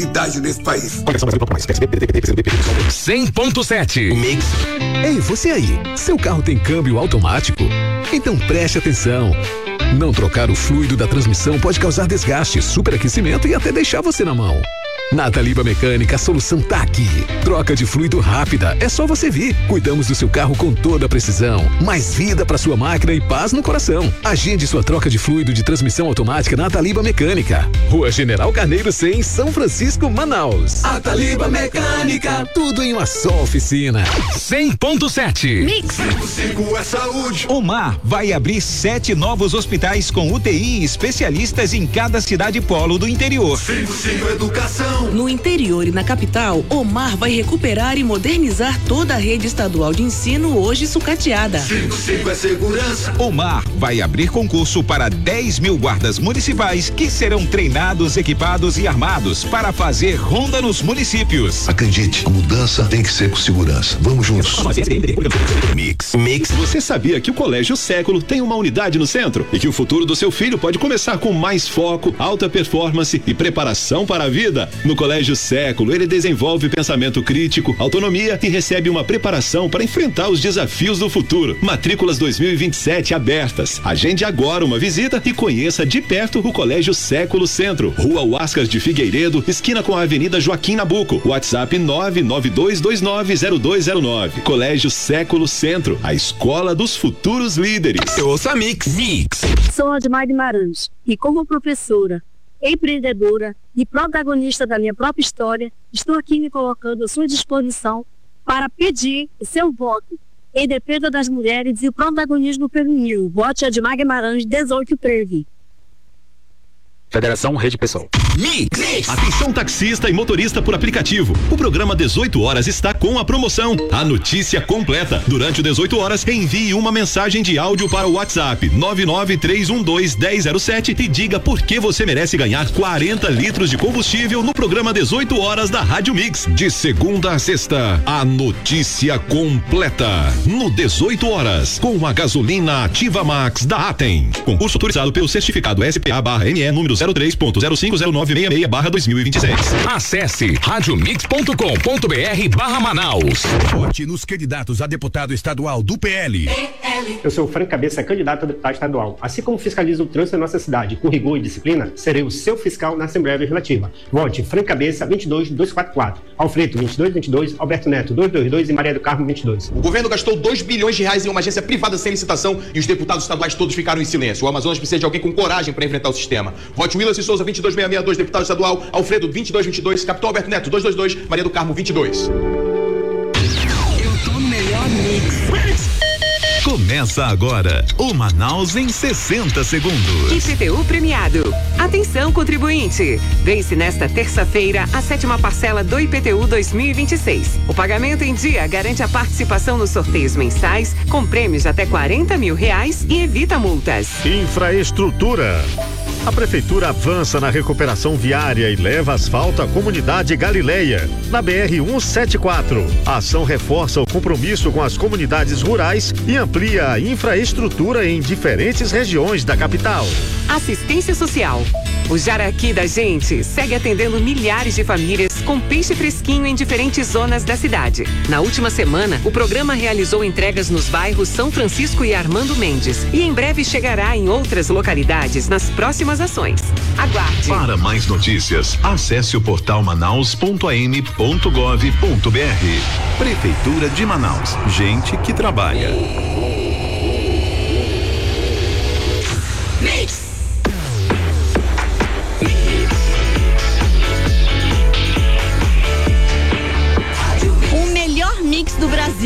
idade nesse país. 100.7 Mix. Ei, você aí, seu carro tem câmbio automático? Então preste atenção. Não trocar o fluido da transmissão pode causar desgaste, superaquecimento e até deixar você na mão. Na Ataliba Mecânica, a solução tá aqui. Troca de fluido rápida, é só você vir. Cuidamos do seu carro com toda a precisão. Mais vida para sua máquina e paz no coração. Agende sua troca de fluido de transmissão automática na Ataliba Mecânica. Rua General Carneiro 100, São Francisco, Manaus. Ataliba Mecânica. Tudo em uma só oficina. 100.7 Mix. 5 é saúde. Omar vai abrir 7 novos hospitais com UTI e especialistas em cada cidade polo do interior. 5 educação. No interior e na capital, Omar vai recuperar e modernizar toda a rede estadual de ensino hoje sucateada. 5 é segurança. Omar vai abrir concurso para 10 mil guardas municipais que serão treinados, equipados e armados para fazer ronda nos municípios. Acredite, a mudança tem que ser com segurança. Vamos juntos. Mix. Você sabia que o Colégio Século tem uma unidade no centro e que o futuro do seu filho pode começar com mais foco, alta performance e preparação para a vida? No Colégio Século, ele desenvolve pensamento crítico, autonomia e recebe uma preparação para enfrentar os desafios do futuro. Matrículas 2027 abertas. Agende agora uma visita e conheça de perto o Colégio Século Centro, Rua Huascas de Figueiredo, esquina com a Avenida Joaquim Nabuco. WhatsApp 992290209. Colégio Século Centro, a escola dos futuros líderes. Ouça Mix. Sou Admar Guimarães e como professora, empreendedora e protagonista da minha própria história, estou aqui me colocando à sua disposição para pedir o seu voto em defesa das mulheres e o protagonismo feminino. Vote Admar Guimarães 1813. Federação Rede Pessoal. Mix. Atenção taxista e motorista por aplicativo. O programa 18 horas está com a promoção. A notícia completa. Durante o 18 horas, envie uma mensagem de áudio para o WhatsApp 993121007 e diga por que você merece ganhar 40 litros de combustível no programa 18 horas da Rádio Mix. De segunda a sexta, a notícia completa. No 18 horas, com a gasolina Ativa Max da Atem. Concurso autorizado pelo certificado SPA/NE número 03.050966/2026. Acesse radiomix.com.br/Manaus. Vote nos candidatos a deputado estadual do PL. Eu sou o Frank Cabeça, candidato a deputado estadual. Assim como fiscalizo o trânsito da nossa cidade com rigor e disciplina, serei o seu fiscal na Assembleia Legislativa. Vote Frank Cabeça 22244, Alfredo 2222, Alberto Neto 222 e Maria do Carmo 22. O governo gastou R$2 bilhões em uma agência privada sem licitação e os deputados estaduais todos ficaram em silêncio. O Amazonas precisa de alguém com coragem para enfrentar o sistema. Vote Willis e Souza 22662, deputado estadual, Alfredo 2222, Capitão Alberto Neto 222, Maria do Carmo 22. Eu tô no melhor mix. Começa agora o Manaus em 60 segundos. IPTU premiado. Atenção, contribuinte. Vence nesta terça-feira a 7ª parcela do IPTU 2026. O pagamento em dia garante a participação nos sorteios mensais com prêmios de até R$40 mil e evita multas. Infraestrutura. A Prefeitura avança na recuperação viária e leva asfalto à comunidade Galileia, na BR-174. A ação reforça o compromisso com as comunidades rurais e amplia a infraestrutura em diferentes regiões da capital. Assistência social. O Jaraqui da Gente segue atendendo milhares de famílias com peixe fresquinho em diferentes zonas da cidade. Na última semana, o programa realizou entregas nos bairros São Francisco e Armando Mendes e em breve chegará em outras localidades nas próximas ações. Aguarde. Para mais notícias, acesse o portal manaus.am.gov.br. Prefeitura de Manaus. Gente que trabalha.